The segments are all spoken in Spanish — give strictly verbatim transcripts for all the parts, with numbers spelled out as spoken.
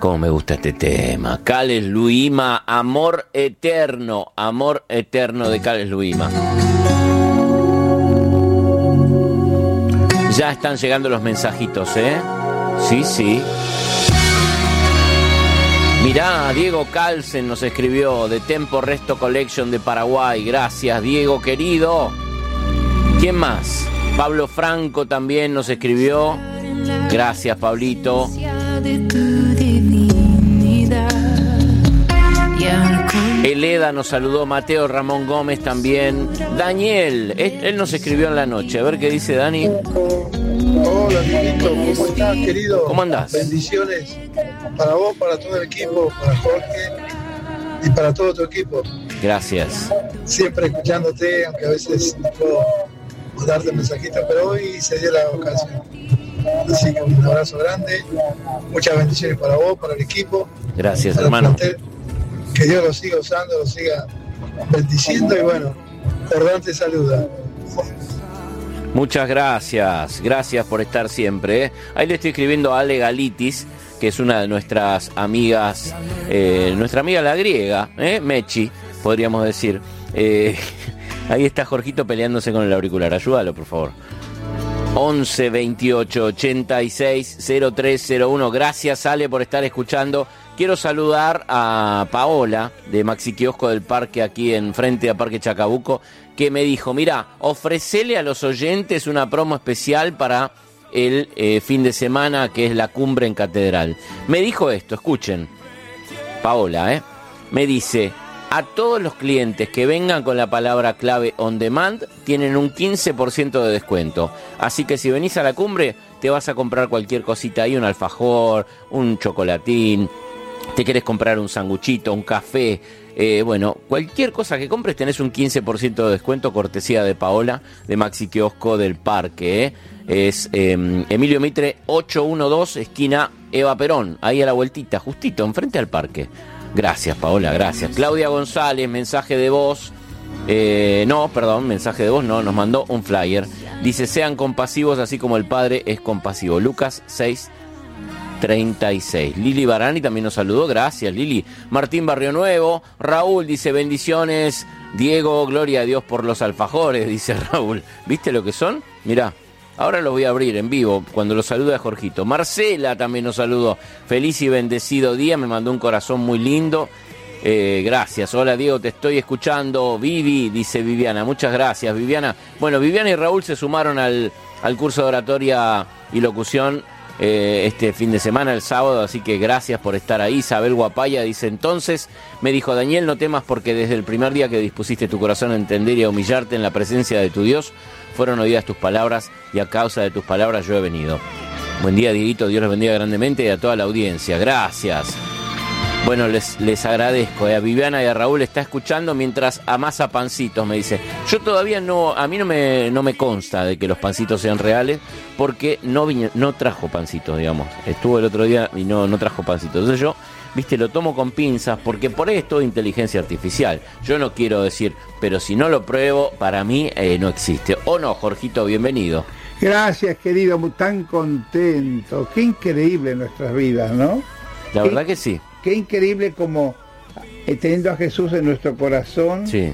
Cómo me gusta este tema. Carles Luima, Amor Eterno. Amor Eterno de Carles Luima. Ya están llegando los mensajitos, ¿eh? Sí, sí. Mirá, Diego Calsen nos escribió de Tempo Resto Collection de Paraguay. Gracias, Diego querido. ¿Quién más? Pablo Franco también nos escribió. Gracias, Pablito. Eleda nos saludó, Mateo Ramón Gómez también. Daniel, él, él nos escribió en la noche. A ver qué dice Dani. Hola, Dieguito, ¿cómo estás, querido? ¿Cómo andás? Bendiciones para vos, para todo el equipo, para Jorge y para todo tu equipo. Gracias. Siempre escuchándote, aunque a veces no puedo darte mensajitos, pero hoy se dio la ocasión. Así que un abrazo grande, muchas bendiciones para vos, para el equipo. Gracias, para hermano. Plantel. Que Dios lo siga usando, lo siga bendiciendo y bueno, Jordán saluda. Muchas gracias, gracias por estar siempre, ¿eh? Ahí le estoy escribiendo a Ale Galitis, que es una de nuestras amigas, eh, nuestra amiga la griega, ¿eh? Mechi, podríamos decir. Eh, ahí está Jorgito peleándose con el auricular, ayúdalo por favor. once veintiocho ochenta y seis cero tres cero uno. Gracias, Ale, por estar escuchando. Quiero saludar a Paola de Maxi Kiosco del Parque, aquí en frente a Parque Chacabuco, que me dijo, mira, ofrecele a los oyentes una promo especial para el eh, fin de semana, que es la cumbre en Catedral. Me dijo esto, escuchen, Paola, ¿eh? Me dice, a todos los clientes que vengan con la palabra clave on demand, tienen un quince por ciento de descuento. Así que si venís a la cumbre, te vas a comprar cualquier cosita ahí, un alfajor, un chocolatín, te querés comprar un sanguchito, un café, eh, bueno, cualquier cosa que compres tenés un quince por ciento de descuento, cortesía de Paola, de Maxi Kiosco del Parque, ¿eh? Es eh, Emilio Mitre ochocientos doce, esquina Eva Perón, ahí a la vueltita, justito, enfrente al parque. Gracias, Paola, gracias. Claudia González, mensaje de voz, eh, no, perdón, mensaje de voz no, nos mandó un flyer. Dice, sean compasivos así como el Padre es compasivo. Lucas seis treinta y seis. Lili Barani también nos saludó, gracias Lili. Martín Barrio Nuevo, Raúl dice, bendiciones, Diego, gloria a Dios por los alfajores, dice Raúl. ¿Viste lo que son? Mirá, ahora los voy a abrir en vivo cuando los salude a Jorgito. Marcela también nos saludó, feliz y bendecido día, me mandó un corazón muy lindo. Eh, gracias, hola Diego, te estoy escuchando. Vivi, dice Viviana, muchas gracias Viviana. Bueno, Viviana y Raúl se sumaron al, al curso de oratoria y locución Eh, este fin de semana, el sábado, así que gracias por estar ahí. Isabel Guapaya dice, entonces, me dijo, Daniel, no temas porque desde el primer día que dispusiste tu corazón a entender y a humillarte en la presencia de tu Dios, fueron oídas tus palabras y a causa de tus palabras yo he venido. Buen día, Dieguito, Dios los bendiga grandemente y a toda la audiencia, gracias. Bueno, les, les agradezco, eh. A Viviana y a Raúl está escuchando mientras amasa pancitos, me dice. Yo todavía no, a mí no me, no me consta de que los pancitos sean reales, porque no, viñe, no trajo pancitos, digamos. Estuvo el otro día y no, no trajo pancitos. Entonces yo, viste, lo tomo con pinzas, porque por ahí es todo inteligencia artificial. Yo no quiero decir, pero si no lo pruebo, para mí eh, no existe. ¿O no, Jorgito? Bienvenido. Gracias, querido, tan contento. Qué increíble nuestras vidas, ¿no? La verdad que sí. Qué increíble como eh, teniendo a Jesús en nuestro corazón, sí,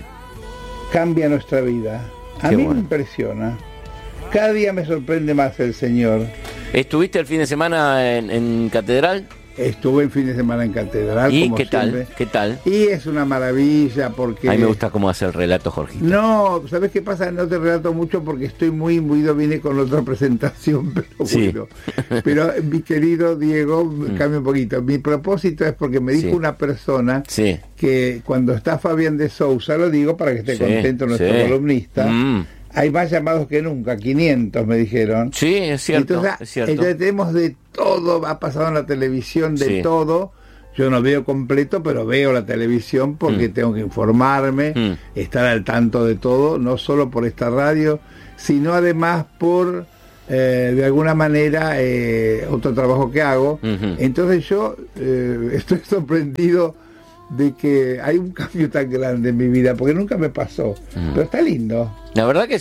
cambia nuestra vida. A Qué mí bueno. me impresiona. Cada día me sorprende más el Señor. ¿Estuviste el fin de semana en, en Catedral? Estuve el fin de semana en Catedral. ¿Y como qué tal? siempre. ¿Qué tal? Y es una maravilla porque... A mí me gusta cómo hace el relato, Jorgito. No, ¿sabes qué pasa? No te relato mucho porque estoy muy imbuido, vine con otra presentación, pero Sí. bueno. Pero mi querido Diego, Mm. cambia un poquito. Mi propósito es porque me dijo Sí. una persona Sí. que cuando está Fabián de Sousa, lo digo para que esté Sí, contento nuestro sí. columnista, Mm. hay más llamados que nunca, quinientos me dijeron. Sí, es cierto, entonces, es cierto. entonces tenemos de todo, ha pasado en la televisión de Sí. todo. Yo no veo completo, pero veo la televisión porque Mm. tengo que informarme, Mm. estar al tanto de todo, no solo por esta radio, sino además por, eh, de alguna manera, eh, otro trabajo que hago. Ujú. Entonces yo eh, estoy sorprendido de que hay un cambio tan grande en mi vida, porque nunca me pasó. Mm. Pero está lindo. La verdad que sí.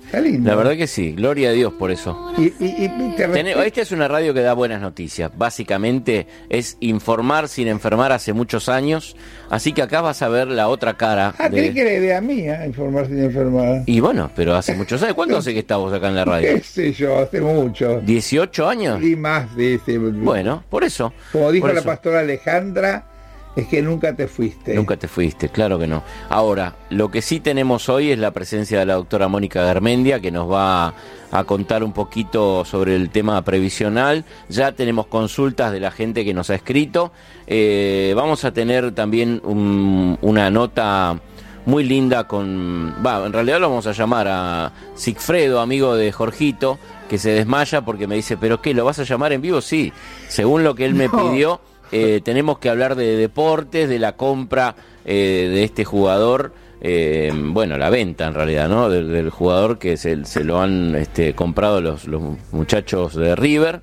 Está lindo. La verdad que sí, gloria a Dios por eso. Y, y, y te Ten- esta es una radio que da buenas noticias. Básicamente es informar sin enfermar hace muchos años. Así que acá vas a ver la otra cara. Ah, de- creí que era idea mía, informar sin enfermar. Y bueno, pero hace muchos años. ¿Cuánto hace que estamos acá en la radio? ¿Qué sé yo? Hace mucho. ¿dieciocho años? Y más, sí, sí. Bueno, por eso. Como dijo por la eso. pastora Alejandra, es que nunca te fuiste. Nunca te fuiste, claro que no. Ahora, lo que sí tenemos hoy es la presencia de la doctora Mónica Garmendia, que nos va a contar un poquito sobre el tema previsional. Ya tenemos consultas de la gente que nos ha escrito. Eh, vamos a tener también un- una nota muy linda con... Va, en realidad lo vamos a llamar a Sigfredo, amigo de Jorgito, que se desmaya porque me dice, ¿pero qué, lo vas a llamar en vivo? Sí, según lo que él me No. pidió. Eh, tenemos que hablar de deportes, de la compra eh, de este jugador, eh, bueno, la venta en realidad, ¿no? Del, del jugador que se, se lo han este, comprado los, los muchachos de River,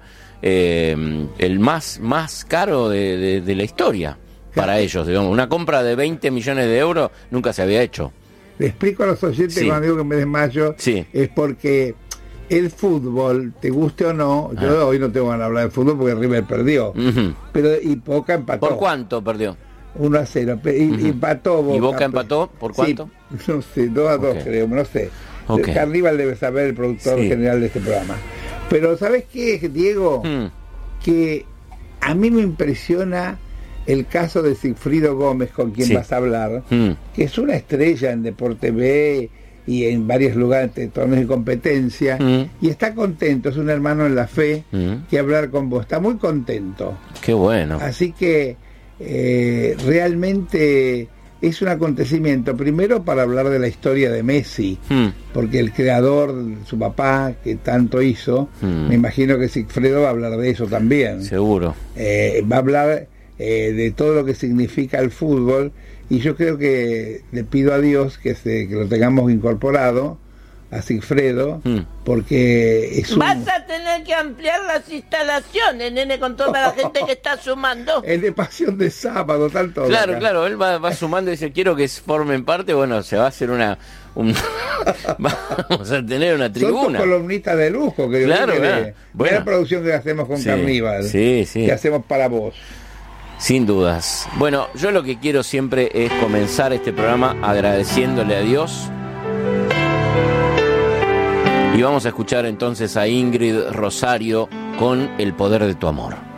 eh, el más, más caro de, de, de la historia para ellos, digamos. Una compra de veinte millones de euros nunca se había hecho. Le explico a los oyentes Sí. cuando digo que me desmayo, Sí. es porque el fútbol, te guste o no, yo Ah. hoy no tengo ganas de hablar de fútbol porque River perdió, Ujú. pero y Boca empató. ¿Por cuánto perdió? uno a cero. pe- Y, Ujú. y empató Boca. ¿Y Boca empató? ¿Por Sí, cuánto? no sé, dos a dos Ok. creo, no sé. Ok. Carnival debe saber, el productor Sí. general de este programa. Pero ¿sabes qué, Diego? Mm. Que a mí me impresiona el caso de Sigfrido Gómez, con quien Sí. vas a hablar, Mm. que es una estrella en Deporte B y en varios lugares de torneos de competencia, Mm. y está contento, es un hermano en la fe, Mm. que hablar con vos, está muy contento. Qué bueno. Así que eh, realmente es un acontecimiento, primero para hablar de la historia de Messi, Mm. porque el creador, su papá, que tanto hizo, Mm. me imagino que Sigfredo va a hablar de eso también. Seguro. Eh, va a hablar eh, de todo lo que significa el fútbol, y yo creo que le pido a Dios que, se, que lo tengamos incorporado a Sigfredo, Mm. porque es un... Vas a tener que ampliar las instalaciones, nene, con toda la gente que está sumando. el de Pasión de Sábado, tanto. Claro, acá. claro, él va, va sumando y dice, quiero que formen parte, bueno, se va a hacer una... un- vamos a tener una Son tus tribuna. columnistas de lujo, que Claro, que claro. de- Bueno. de la producción que hacemos con Sí, Carnival, sí, sí. que hacemos para vos. Sin dudas. Bueno, yo lo que quiero siempre es comenzar este programa agradeciéndole a Dios. Y vamos a escuchar entonces a Ingrid Rosario con El poder de tu amor.